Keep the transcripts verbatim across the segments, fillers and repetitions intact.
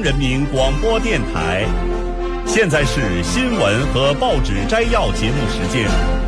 人民广播电台。现在是新闻和报纸摘要节目时间。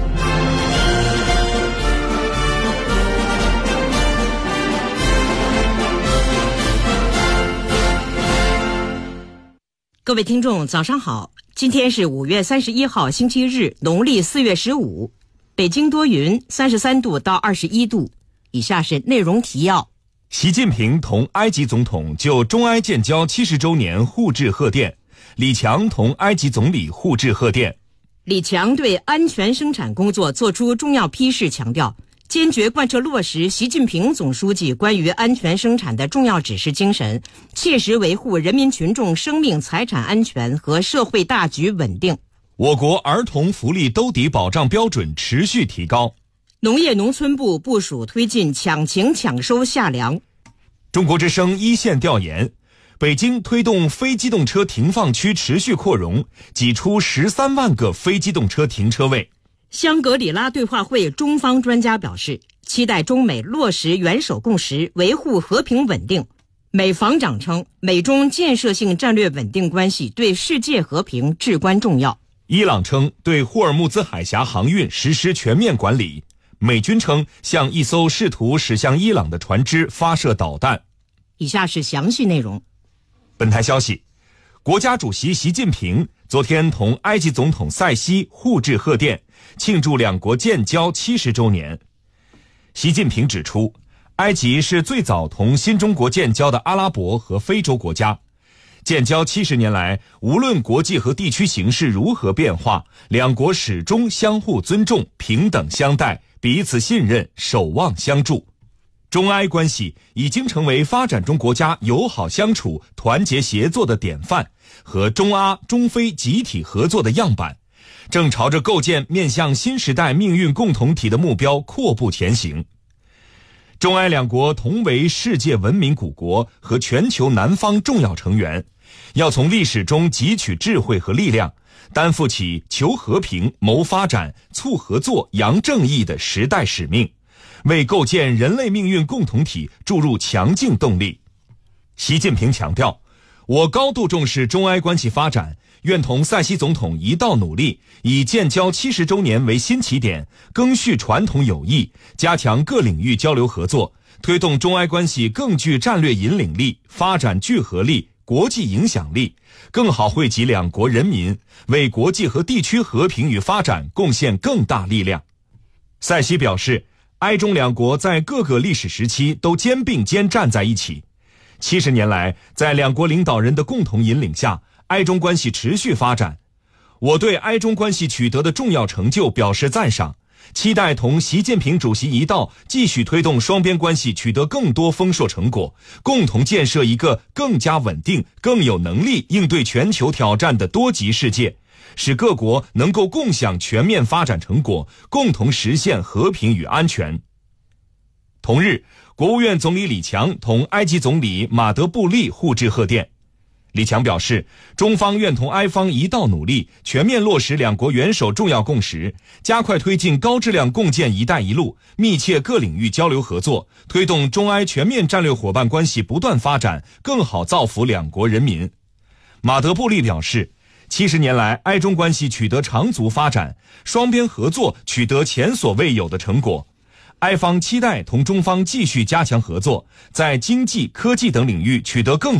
各位听众早上好，今天是五月三十一号星期日，农历四月十五，北京多云，三十三度到二十一度。以下是内容提要。 习近平同埃及总统就中埃建交七十周年互致贺电，李强同埃及总理互致贺电。 李强对安全生产工作作出重要批示，强调坚决贯彻落实习近平总书记关于安全生产的重要指示精神，切实维护人民群众生命财产安全和社会大局稳定。 我国儿童福利兜底保障标准持续提高。 农业农村部部署推进抢情抢收夏粮。 中国之声一线调研，北京推动非机动车停放区持续扩容，挤出十三万个非机动车停车位。 香格里拉对话会中方专家表示，期待中美落实元首共识，维护和平稳定。美防长称，美中建设性战略稳定关系对世界和平至关重要。 伊朗称对霍尔木兹海峡航运实施全面管理。美军称向一艘试图驶向伊朗的船只发射导弹。 以下是详细内容。 本台消息，国家主席习近平昨天同埃及总统塞西互致贺电，庆祝两国建交七十周年。习近平指出，埃及是最早同新中国建交的阿拉伯和非洲国家。建交七十年来，无论国际和地区形势如何变化，两国始终相互尊重、平等相待，彼此信任，守望相助。中埃关系已经成为发展中国家友好相处、团结协作的典范和中阿、中非集体合作的样板，正朝着构建面向新时代命运共同体的目标阔步前行。中埃两国同为世界文明古国和全球南方重要成员，要从历史中汲取智慧和力量，担负起求和平、谋发展、促合作、扬正义的时代使命，为构建人类命运共同体注入强劲动力。习近平强调，我高度重视中埃关系发展，愿同塞西总统一道努力，以建交七十周年为新起点，赓续传统友谊，加强各领域交流合作，推动中埃关系更具战略引领力、发展聚合力、国际影响力，更好惠及两国人民，为国际和地区和平与发展贡献更大力量。塞西表示，埃中两国在各个历史时期都肩并肩站在一起。七十年来，在两国领导人的共同引领下，埃中关系持续发展。我对埃中关系取得的重要成就表示赞赏，期待同习近平主席一道继续推动双边关系取得更多丰硕成果，共同建设一个更加稳定、更有能力应对全球挑战的多极世界，使各国能够共享全面发展成果，共同实现和平与安全。同日，国务院总理李强同埃及总理马德布利互致贺电。李强表示，中方愿同埃方一道努力，全面落实两国元首重要共识，加快推进高质量共建“一带一路”，密切各领域交流合作，推动中埃全面战略伙伴关系不断发展，更好造福两国人民。马德布利表示，七十年来，埃中关系取得长足发展，双边合作取得前所未有的成果。埃方期待同中方继续加强合作，在经济、科技等领域取得更